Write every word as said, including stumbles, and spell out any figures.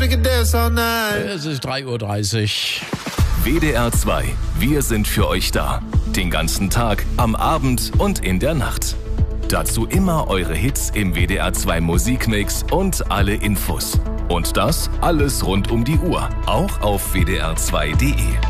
can dance all night. Es ist drei Uhr dreißig. W D R zwei. Wir sind für euch da. Den ganzen Tag, am Abend und in der Nacht. Dazu immer eure Hits im W D R zwei Musikmix und alle Infos. Und das alles rund um die Uhr, auch auf W D R zwei punkt de.